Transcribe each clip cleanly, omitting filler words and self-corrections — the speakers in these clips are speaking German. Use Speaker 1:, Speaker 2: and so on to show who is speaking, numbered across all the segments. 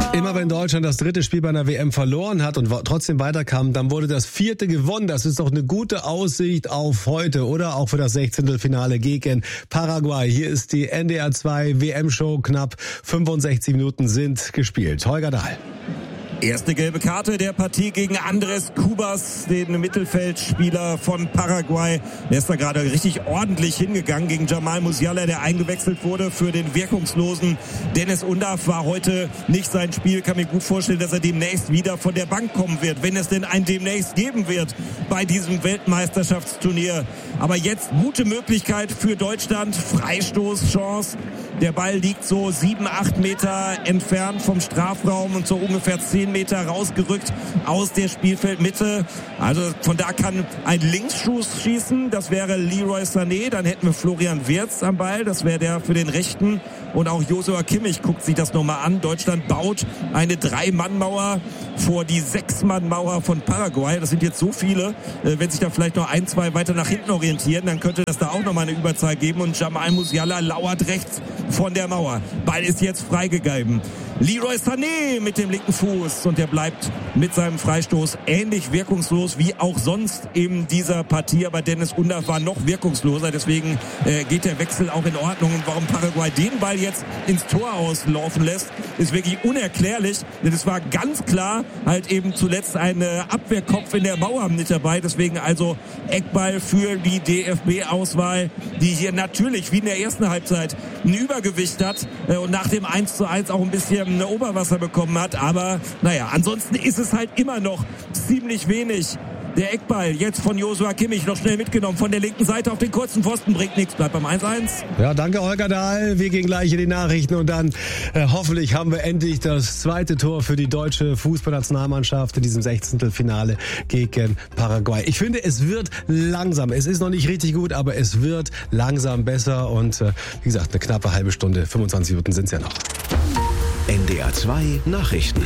Speaker 1: Immer wenn Deutschland das 3. Spiel bei einer WM verloren hat und trotzdem weiterkam, dann wurde das 4. gewonnen. Das ist doch eine gute Aussicht auf heute oder auch für das 16. Finale gegen Paraguay. Hier ist die NDR 2 WM-Show. Knapp 65 Minuten sind gespielt. Holger Dahl.
Speaker 2: Erste gelbe Karte der Partie gegen Andrés Cubas, den Mittelfeldspieler von Paraguay. Der ist da gerade richtig ordentlich hingegangen gegen Jamal Musiala, der eingewechselt wurde für den wirkungslosen Deniz Undav. War heute nicht sein Spiel. Kann mir gut vorstellen, dass er demnächst wieder von der Bank kommen wird, wenn es denn ein demnächst geben wird bei diesem Weltmeisterschaftsturnier. Aber jetzt gute Möglichkeit für Deutschland. Freistoßchance. Der Ball liegt so 7, 8 Meter entfernt vom Strafraum und so ungefähr 10 Meter rausgerückt aus der Spielfeldmitte. Also von da kann ein Linksschuss schießen. Das wäre Leroy Sané. Dann hätten wir Florian Wirtz am Ball. Das wäre der für den Rechten. Und auch Joshua Kimmich guckt sich das nochmal an. Deutschland baut eine 3-Mann-Mauer vor die 6-Mann-Mauer von Paraguay. Das sind jetzt so viele. Wenn sich da vielleicht noch 1, 2 weiter nach hinten orientieren, dann könnte das da auch nochmal eine Überzahl geben. Und Jamal Musiala lauert rechts von der Mauer. Ball ist jetzt freigegeben. Leroy Sané mit dem linken Fuß und der bleibt mit seinem Freistoß ähnlich wirkungslos wie auch sonst in dieser Partie. Aber Deniz Undav war noch wirkungsloser, deswegen geht der Wechsel auch in Ordnung. Und warum Paraguay den Ball jetzt ins Tor auslaufen lässt, ist wirklich unerklärlich. Denn es war ganz klar halt eben zuletzt ein Abwehrkopf in der Mauer mit dabei. Deswegen also Eckball für die DFB-Auswahl, die hier natürlich wie in der ersten Halbzeit ein Übergewicht hat und nach dem 1:1 auch ein bisschen Oberwasser bekommen hat. Aber naja, ansonsten ist es halt immer noch ziemlich wenig. Der Eckball jetzt von Joshua Kimmich noch schnell mitgenommen von der linken Seite auf den kurzen Pfosten, bringt nichts, bleibt beim 1:1.
Speaker 1: Ja, danke Holger Dahl. Wir gehen gleich in die Nachrichten und dann hoffentlich haben wir endlich das 2. Tor für die deutsche Fußballnationalmannschaft in diesem 16. Finale gegen Paraguay. Ich finde, es wird langsam. Es ist noch nicht richtig gut, aber es wird langsam besser und wie gesagt, eine knappe halbe Stunde, 25 Minuten sind es ja noch.
Speaker 3: NDR 2 Nachrichten.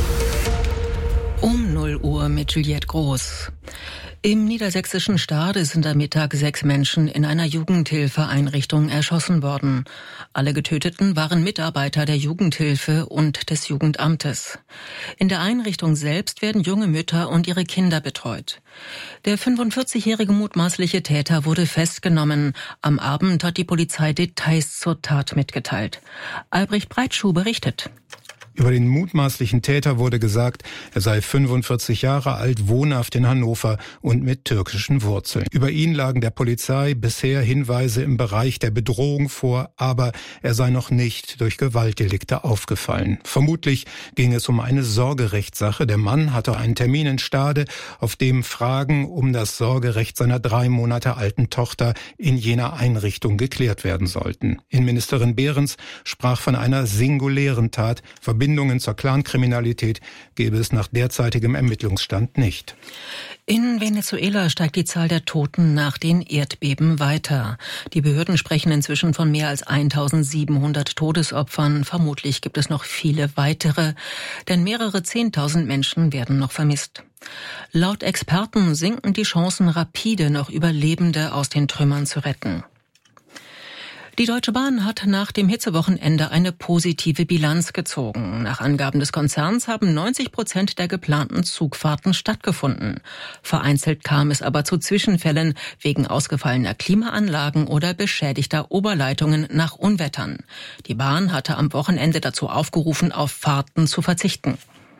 Speaker 4: Um 0 Uhr mit Juliette Groß. Im niedersächsischen Stade sind am Mittag 6 Menschen in einer Jugendhilfeeinrichtung erschossen worden. Alle Getöteten waren Mitarbeiter der Jugendhilfe und des Jugendamtes. In der Einrichtung selbst werden junge Mütter und ihre Kinder betreut. Der 45-jährige mutmaßliche Täter wurde festgenommen. Am Abend hat die Polizei Details zur Tat mitgeteilt. Albrecht Breitschuh berichtet.
Speaker 5: Über den mutmaßlichen Täter wurde gesagt, er sei 45 Jahre alt, wohnhaft in Hannover und mit türkischen Wurzeln. Über ihn lagen der Polizei bisher Hinweise im Bereich der Bedrohung vor, aber er sei noch nicht durch Gewaltdelikte aufgefallen. Vermutlich ging es um eine Sorgerechtssache. Der Mann hatte einen Termin in Stade, auf dem Fragen um das Sorgerecht seiner 3 Monate alten Tochter in jener Einrichtung geklärt werden sollten. Innenministerin Behrens sprach von einer singulären Tat. Verbindungen zur Clankriminalität gäbe es nach derzeitigem Ermittlungsstand nicht.
Speaker 4: In Venezuela steigt die Zahl der Toten nach den Erdbeben weiter. Die Behörden sprechen inzwischen von mehr als 1700 Todesopfern. Vermutlich gibt es noch viele weitere, denn mehrere 10.000 Menschen werden noch vermisst. Laut Experten sinken die Chancen rapide, noch Überlebende aus den Trümmern zu retten. Die Deutsche Bahn hat nach dem Hitzewochenende eine positive Bilanz gezogen. Nach Angaben des Konzerns haben 90% der geplanten Zugfahrten stattgefunden. Vereinzelt kam es aber zu Zwischenfällen wegen ausgefallener Klimaanlagen oder beschädigter Oberleitungen nach Unwettern. Die Bahn hatte am Wochenende dazu aufgerufen, auf Fahrten zu verzichten.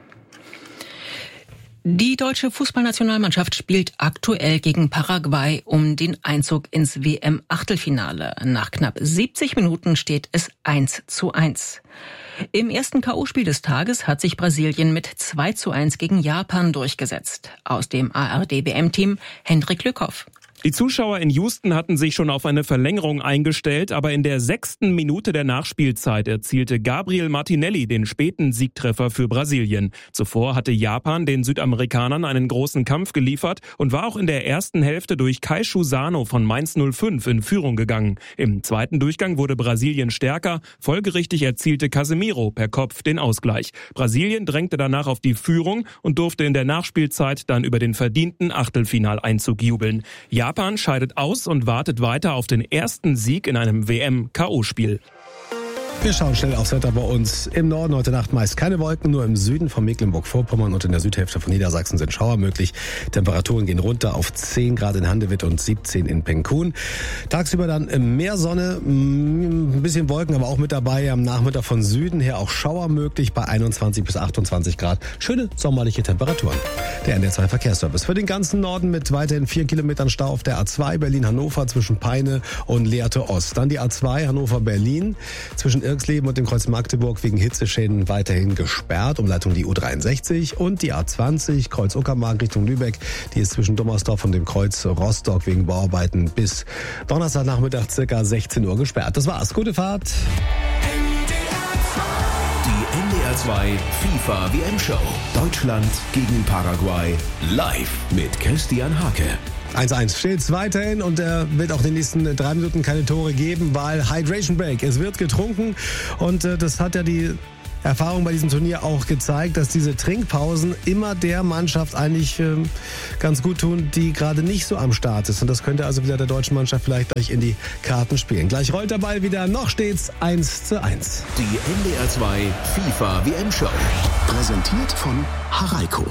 Speaker 4: Die deutsche Fußballnationalmannschaft spielt aktuell gegen Paraguay um den Einzug ins WM-Achtelfinale. Nach knapp 70 Minuten steht es 1:1. Im ersten K.O.-Spiel des Tages hat sich Brasilien mit 2:1 gegen Japan durchgesetzt. Aus dem ARD-WM-Team Hendrik Lückhoff.
Speaker 6: Die Zuschauer in Houston hatten sich schon auf eine Verlängerung eingestellt, aber in der 6. Minute der Nachspielzeit erzielte Gabriel Martinelli den späten Siegtreffer für Brasilien. Zuvor hatte Japan den Südamerikanern einen großen Kampf geliefert und war auch in der ersten Hälfte durch Keishu Sano von Mainz 05 in Führung gegangen. Im zweiten Durchgang wurde Brasilien stärker, folgerichtig erzielte Casemiro per Kopf den Ausgleich. Brasilien drängte danach auf die Führung und durfte in der Nachspielzeit dann über den verdienten Achtelfinaleinzug jubeln. Japan scheidet aus und wartet weiter auf den ersten Sieg in einem WM-K.O.-Spiel.
Speaker 1: Wir schauen schnell aufs Wetter bei uns. Im Norden heute Nacht meist keine Wolken, nur im Süden von Mecklenburg-Vorpommern und in der Südhälfte von Niedersachsen sind Schauer möglich. Temperaturen gehen runter auf 10 Grad in Handewitt und 17 in Penkun. Tagsüber dann mehr Sonne, ein bisschen Wolken, aber auch mit dabei. Am Nachmittag von Süden her auch Schauer möglich bei 21 bis 28 Grad. Schöne sommerliche Temperaturen. Der NDR 2 Verkehrsservice für den ganzen Norden mit weiterhin 4 Kilometern Stau auf der A2 Berlin-Hannover zwischen Peine und Lehrte Ost. Dann die A2 Hannover-Berlin zwischen Irxleben und dem Kreuz Magdeburg wegen Hitzeschäden weiterhin gesperrt. Umleitung die U63 und die A20 Kreuz Uckermark Richtung Lübeck. Die ist zwischen Dummersdorf und dem Kreuz Rostock wegen Bauarbeiten bis Donnerstagnachmittag ca. 16 Uhr gesperrt. Das war's. Gute Fahrt.
Speaker 3: Die NDR 2 FIFA WM-Show. Deutschland gegen Paraguay. Live mit Christian Hake.
Speaker 1: 1-1 steht's weiterhin und wird auch in den nächsten 3 Minuten keine Tore geben, weil Hydration Break. Es wird getrunken und das hat ja die Erfahrung bei diesem Turnier auch gezeigt, dass diese Trinkpausen immer der Mannschaft eigentlich ganz gut tun, die gerade nicht so am Start ist. Und das könnte also wieder der deutschen Mannschaft vielleicht gleich in die Karten spielen. Gleich rollt der Ball wieder, noch steht's 1:1.
Speaker 3: Die NDR 2 FIFA WM-Show. Präsentiert von Haraiko.